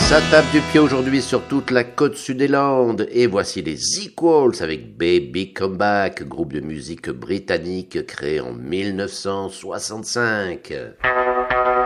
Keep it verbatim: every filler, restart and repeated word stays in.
Ça tape du pied aujourd'hui sur toute la côte sud des Landes. Et voici les Equals avec Baby Come Back, groupe de musique britannique créé en mille neuf cent soixante-cinq.